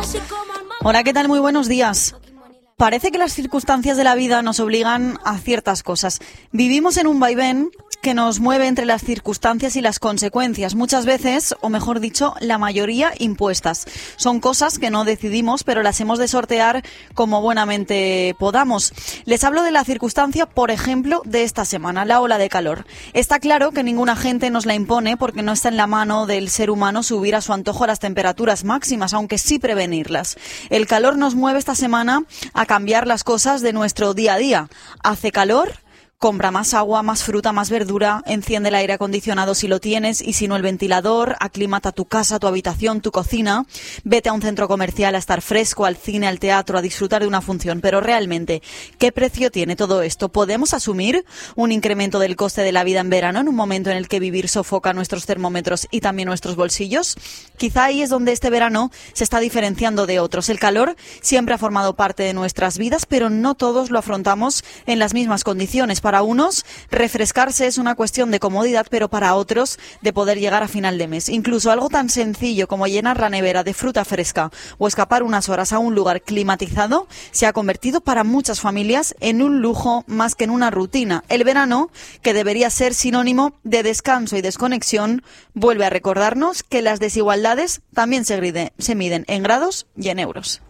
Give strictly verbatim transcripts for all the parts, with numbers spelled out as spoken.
Hola, ¿qué tal? Muy buenos días. Parece que las circunstancias de la vida nos obligan a ciertas cosas. Vivimos en un vaivén que nos mueve entre las circunstancias y las consecuencias, muchas veces, o mejor dicho, la mayoría impuestas. Son cosas que no decidimos, pero las hemos de sortear como buenamente podamos. Les hablo de la circunstancia, por ejemplo, de esta semana, la ola de calor. Está claro que ningún agente nos la impone porque no está en la mano del ser humano subir a su antojo a las temperaturas máximas, aunque sí prevenirlas. El calor nos mueve esta semana a cambiar las cosas de nuestro día a día. Hace calor, compra más agua, más fruta, más verdura, enciende el aire acondicionado si lo tienes y si no el ventilador, aclimata tu casa, tu habitación, tu cocina, vete a un centro comercial a estar fresco, al cine, al teatro, a disfrutar de una función. Pero realmente, ¿qué precio tiene todo esto? ¿Podemos asumir un incremento del coste de la vida en verano en un momento en el que vivir sofoca nuestros termómetros y también nuestros bolsillos? Quizá ahí es donde este verano se está diferenciando de otros. El calor siempre ha formado parte de nuestras vidas, pero no todos lo afrontamos en las mismas condiciones. Para unos, refrescarse es una cuestión de comodidad, pero para otros, de poder llegar a final de mes. Incluso algo tan sencillo como llenar la nevera de fruta fresca o escapar unas horas a un lugar climatizado se ha convertido para muchas familias en un lujo más que en una rutina. El verano, que debería ser sinónimo de descanso y desconexión, vuelve a recordarnos que las desigualdades también se, gride, se miden en grados y en euros.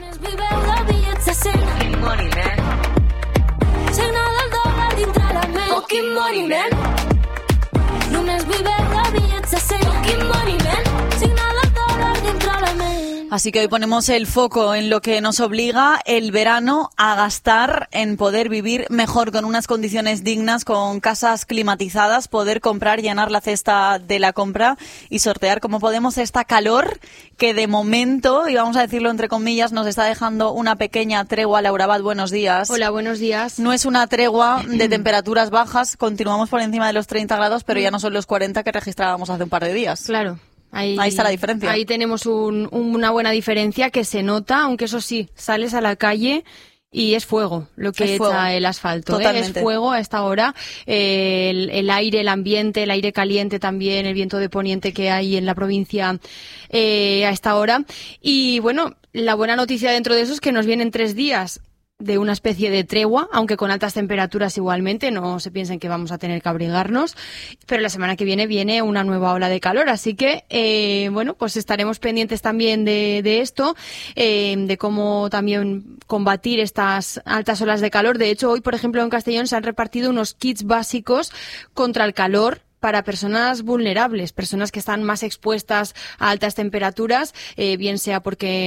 Fucking money, man. Només vull veure bitllets de cent. Fucking money, man. Signal el dòlar dintre la ment. Así que hoy ponemos el foco en lo que nos obliga el verano a gastar, en poder vivir mejor, con unas condiciones dignas, con casas climatizadas, poder comprar, llenar la cesta de la compra y sortear como podemos esta calor que de momento, y vamos a decirlo entre comillas, nos está dejando una pequeña tregua. Laura Abad, buenos días. Hola, buenos días. No es una tregua de temperaturas bajas, continuamos por encima de los treinta grados, pero ya no son los cuarenta que registrábamos hace un par de días. Claro. Ahí, ahí está la diferencia. Ahí tenemos un, una buena diferencia que se nota, aunque eso sí, sales a la calle y es fuego lo que echa el asfalto. ¿eh? Es fuego a esta hora. Eh, el, el aire, el ambiente, el aire caliente también, el viento de poniente que hay en la provincia eh, a esta hora. Y bueno, la buena noticia dentro de eso es que nos vienen tres días de una especie de tregua, aunque con altas temperaturas igualmente, no se piensen que vamos a tener que abrigarnos, pero la semana que viene viene una nueva ola de calor, así que, eh, bueno, pues estaremos pendientes también de, de esto, eh, de cómo también combatir estas altas olas de calor. De hecho, hoy, por ejemplo, en Castellón se han repartido unos kits básicos contra el calor para personas vulnerables, personas que están más expuestas a altas temperaturas, eh, bien sea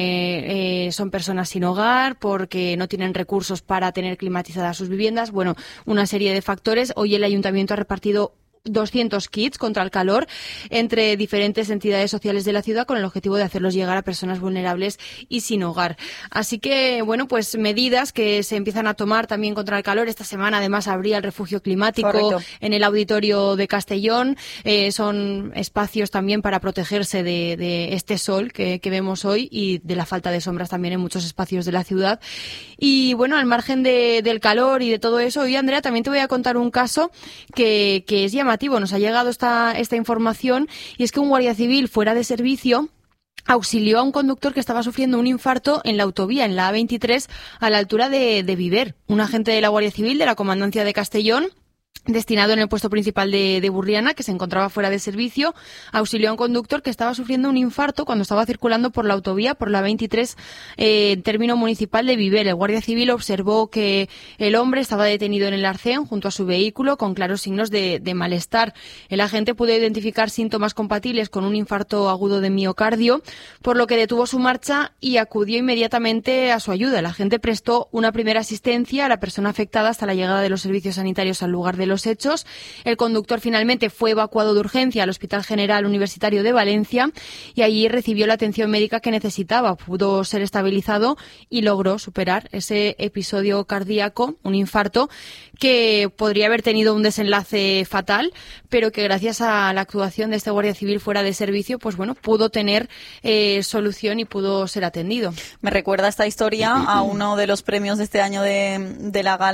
porque eh, son personas sin hogar, porque no tienen recursos para tener climatizadas sus viviendas, bueno, una serie de factores. Hoy el Ayuntamiento ha repartido doscientos kits contra el calor entre diferentes entidades sociales de la ciudad con el objetivo de hacerlos llegar a personas vulnerables y sin hogar. Así que, bueno, pues medidas que se empiezan a tomar también contra el calor. Esta semana, además, habría el refugio climático. Correcto. En el auditorio de Castellón. Eh, son espacios también para protegerse de, de este sol que, que vemos hoy y de la falta de sombras también en muchos espacios de la ciudad. Y, bueno, al margen de, del calor y de todo eso, hoy, Andrea, también te voy a contar un caso que, que es llamativo. Nos ha llegado esta, esta información, y es que un guardia civil fuera de servicio auxilió a un conductor que estaba sufriendo un infarto en la autovía, en la A veintitrés, a la altura de, de Viver. Un agente de la Guardia Civil de la Comandancia de Castellón, destinado en el puesto principal de, de Burriana, que se encontraba fuera de servicio, auxilió a un conductor que estaba sufriendo un infarto cuando estaba circulando por la autovía, por la veintitrés, eh, término municipal de Viver. El Guardia Civil observó que el hombre estaba detenido en el arcén junto a su vehículo con claros signos de, de malestar. El agente pudo identificar síntomas compatibles con un infarto agudo de miocardio, por lo que detuvo su marcha y acudió inmediatamente a su ayuda. El agente prestó una primera asistencia a la persona afectada hasta la llegada de los servicios sanitarios al lugar de los hechos. El conductor finalmente fue evacuado de urgencia al Hospital General Universitario de Valencia y allí recibió la atención médica que necesitaba. Pudo ser estabilizado y logró superar ese episodio cardíaco, un infarto, que podría haber tenido un desenlace fatal, pero que gracias a la actuación de este guardia civil fuera de servicio, pues bueno, pudo tener eh, solución y pudo ser atendido. Me recuerda esta historia a uno de los premios de este año de, de la gala